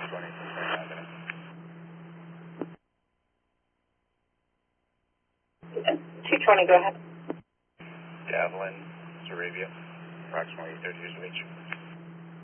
220 from Grand Avenue. 220, go ahead. Javelin, Sarabia, approximately 30 years of age.